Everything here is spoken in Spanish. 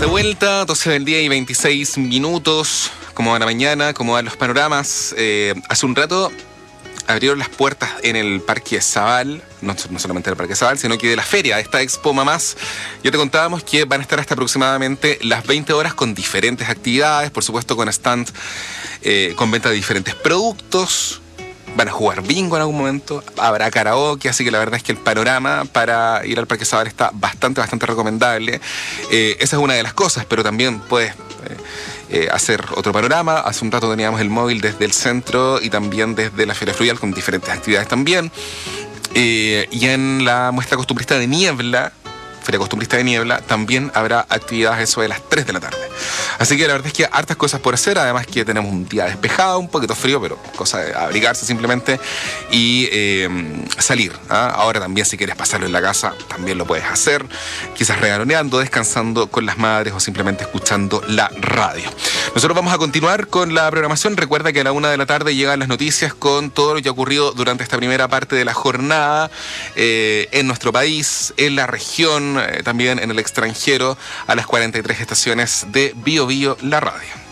de vuelta, 12 del día y 26 minutos. ¿Cómo va la mañana? ¿Cómo van los panoramas? Hace un rato abrieron las puertas en el Parque Zabal, no solamente del Parque Zabal, sino que de la feria, de esta Expo Mamás. Ya te contábamos que van a estar hasta aproximadamente las 20 horas con diferentes actividades, por supuesto con stand, con venta de diferentes productos. Van a jugar bingo en algún momento, habrá karaoke, así que la verdad es que el panorama para ir al Parque Zabal está bastante recomendable. Esa es una de las cosas, pero también puedes hacer otro panorama. Hace un rato teníamos el móvil desde el centro y también desde la Feria Fluvial con diferentes actividades también. Y en la muestra costumbrista de Niebla, Feria Costumbrista de Niebla, también habrá actividades eso de las 3 de la tarde. Así que la verdad es que hartas cosas por hacer, además que tenemos un día despejado, un poquito frío, pero cosa de abrigarse simplemente y salir. Ahora también si quieres pasarlo en la casa, también lo puedes hacer, quizás regaloneando, descansando con las madres o simplemente escuchando la radio. Nosotros vamos a continuar con la programación. Recuerda que a la 1 de la tarde llegan las noticias con todo lo que ha ocurrido durante esta primera parte de la jornada en nuestro país, en la región, también en el extranjero, a las 43 estaciones de Bio Bio, la radio.